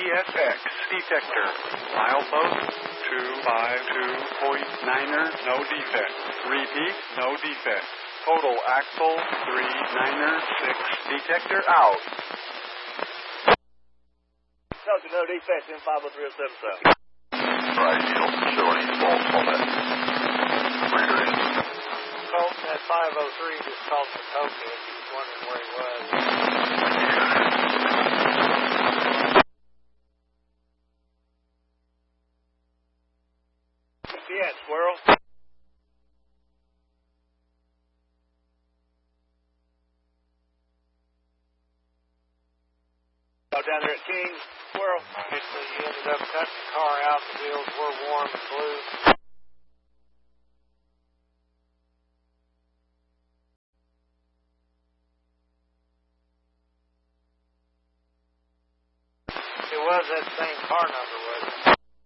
CSX detector. Milepost 252.9er, no defect. Repeat, no defect. Total axle 39er 6. Detector out. Talking no defect in 50307 South. Right, you don't show any faults on that rear end. Colton at 503 just called for Token. He was wondering where he was. Yeah, Squirrel. Down there at King, Squirrel. Basically, you ended up cutting the car out. The wheels were warm and blue. It was that same car number.